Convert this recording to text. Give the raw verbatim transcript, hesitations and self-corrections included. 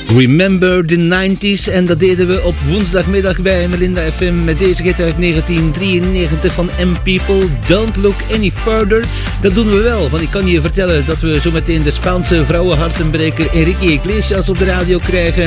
Remember the nineties. En dat deden we op woensdagmiddag bij Melinda F M met deze hit uit negentien drieënnegentig van M People. Don't Look Any Further. Dat doen we wel, want ik kan je vertellen dat we zometeen de Spaanse vrouwenhartenbreker Enrique Iglesias op de radio krijgen.